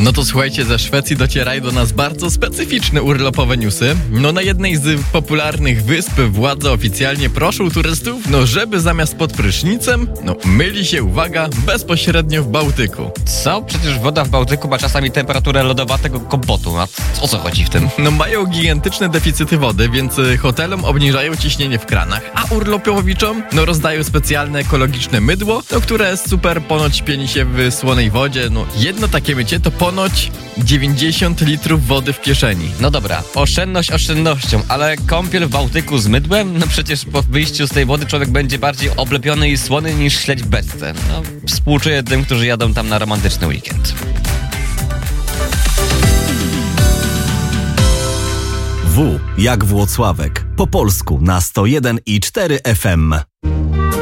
No to słuchajcie, ze Szwecji docierają do nas bardzo specyficzne urlopowe newsy. No na jednej z popularnych wysp władze oficjalnie proszą turystów, żeby zamiast pod prysznicem, myli się, uwaga, bezpośrednio w Bałtyku. Co? Przecież woda w Bałtyku ma czasami temperaturę lodowatego kompotu. A o co chodzi w tym? Mają gigantyczne deficyty wody, więc hotelom obniżają ciśnienie w kranach, a urlopowiczom rozdają specjalne ekologiczne mydło, które super ponoć pieni się w słonej wodzie. Jedno takie mycie to ponoć 90 litrów wody w kieszeni. No dobra, oszczędność oszczędnością, ale kąpiel w Bałtyku z mydłem? Przecież po wyjściu z tej wody człowiek będzie bardziej oblepiony i słony niż śledź w beczce. Współczuję tym, którzy jadą tam na romantyczny weekend. W jak Włocławek. Po polsku na 101,4 FM.